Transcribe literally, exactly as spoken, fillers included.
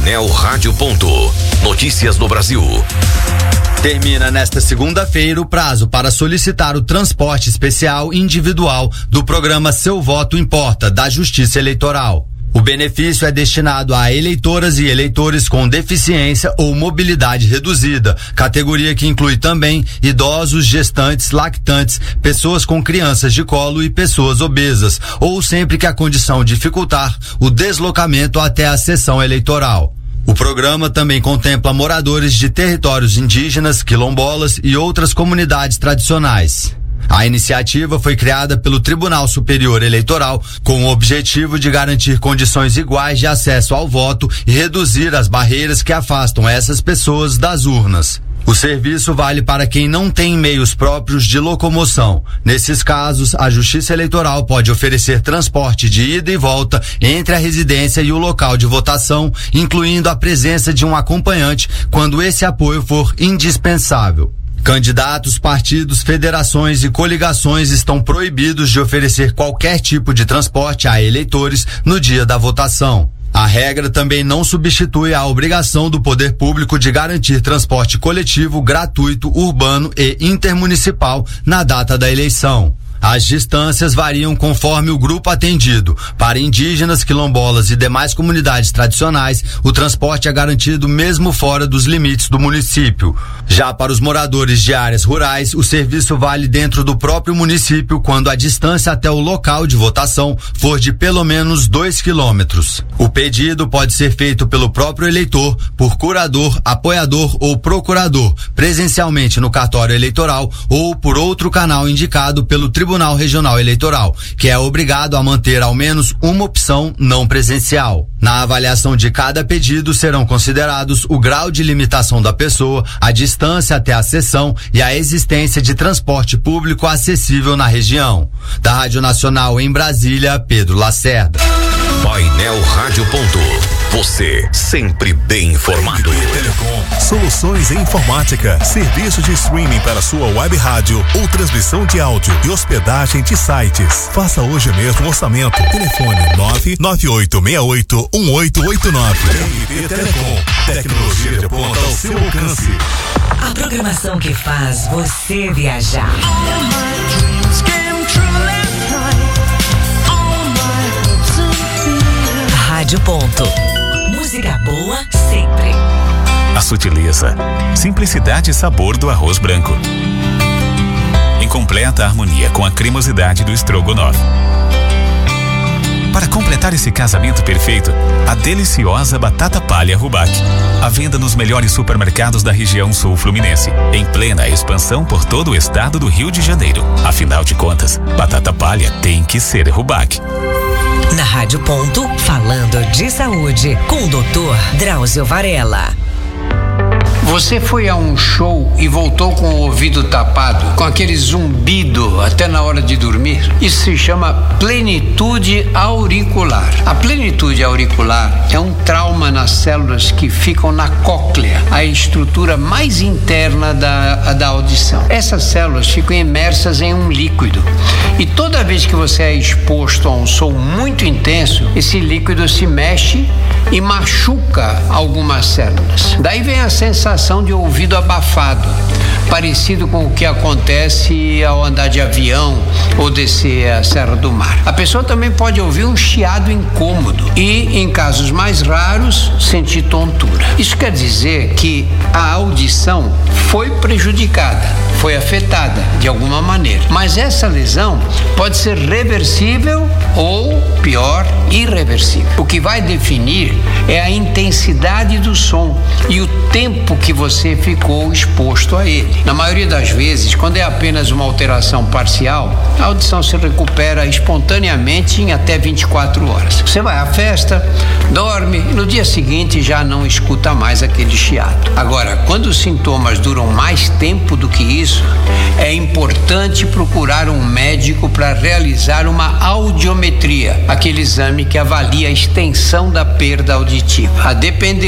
Painel Rádio Ponto. Notícias do Brasil. Termina nesta segunda-feira o prazo para solicitar o transporte especial individual do programa Seu Voto Importa, da Justiça Eleitoral. O benefício é destinado a eleitoras e eleitores com deficiência ou mobilidade reduzida, categoria que inclui também idosos, gestantes, lactantes, pessoas com crianças de colo e pessoas obesas, ou sempre que a condição dificultar o deslocamento até a sessão eleitoral. O programa também contempla moradores de territórios indígenas, quilombolas e outras comunidades tradicionais. A iniciativa foi criada pelo Tribunal Superior Eleitoral com o objetivo de garantir condições iguais de acesso ao voto e reduzir as barreiras que afastam essas pessoas das urnas. O serviço vale para quem não tem meios próprios de locomoção. Nesses casos, a Justiça Eleitoral pode oferecer transporte de ida e volta entre a residência e o local de votação, incluindo a presença de um acompanhante quando esse apoio for indispensável. Candidatos, partidos, federações e coligações estão proibidos de oferecer qualquer tipo de transporte a eleitores no dia da votação. A regra também não substitui a obrigação do poder público de garantir transporte coletivo, gratuito, urbano e intermunicipal na data da eleição. As distâncias variam conforme o grupo atendido. Para indígenas, quilombolas e demais comunidades tradicionais, o transporte é garantido mesmo fora dos limites do município. Já para os moradores de áreas rurais, o serviço vale dentro do próprio município quando a distância até o local de votação for de pelo menos dois quilômetros. O pedido pode ser feito pelo próprio eleitor, por curador, apoiador ou procurador, presencialmente no cartório eleitoral ou por outro canal indicado pelo Tribunal Tribunal Regional Eleitoral, que é obrigado a manter ao menos uma opção não presencial. Na avaliação de cada pedido serão considerados o grau de limitação da pessoa, a distância até a sessão e a existência de transporte público acessível na região. Da Rádio Nacional em Brasília, Pedro Lacerda. Painel Rádio Ponto. Você sempre bem informado. Telecom, soluções em informática, serviço de streaming para sua web rádio ou transmissão de áudio e hospedagem de sites. Faça hoje mesmo o orçamento. Telefone nove nove oito seis oito um oito oito nove. T N T Telecom, tecnologia de ponta ao seu alcance. A programação que faz você viajar. Rádio Ponto. Música boa sempre. A sutileza, simplicidade e sabor do arroz branco. Em completa harmonia com a cremosidade do estrogonofe. Para completar esse casamento perfeito, a deliciosa batata palha Rubac. À venda nos melhores supermercados da região sul fluminense, em plena expansão por todo o estado do Rio de Janeiro. Afinal de contas, batata palha tem que ser Rubac. Na Rádio Ponto, falando de saúde, com o doutor Drauzio Varela. Você foi a um show e voltou com o ouvido tapado, com aquele zumbido até na hora de dormir? Isso se chama plenitude auricular. A plenitude auricular é um trauma nas células que ficam na cóclea, a estrutura mais interna da, da audição. Essas células ficam imersas em um líquido e toda vez que você é exposto a um som muito intenso, esse líquido se mexe e machuca algumas células. Daí vem a sensação de ouvido abafado, parecido com o que acontece ao andar de avião ou descer a Serra do Mar. A pessoa também pode ouvir um chiado incômodo e, em casos mais raros, sentir tontura. Isso quer dizer que a audição foi prejudicada, foi afetada de alguma maneira. Mas essa lesão pode ser reversível ou, pior, irreversível. O que vai definir é a intensidade do som e o tempo que você ficou exposto a ele. Na maioria das vezes, quando é apenas uma alteração parcial, a audição se recupera espontaneamente em até vinte e quatro horas. Você vai à festa, dorme e no dia seguinte já não escuta mais aquele chiado. Agora, quando os sintomas duram mais tempo do que isso, é importante procurar um médico para realizar uma audiometria, aquele exame que avalia a extensão da perda auditiva. A depender